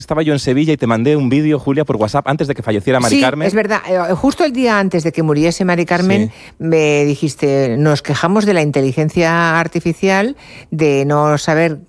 Estaba yo en Sevilla y te mandé un vídeo, Julia, por WhatsApp antes de que falleciera Mari Carmen. Sí, es verdad. Justo el día antes de que muriese Mari Carmen, me dijiste, nos quejamos de la inteligencia artificial, de no saber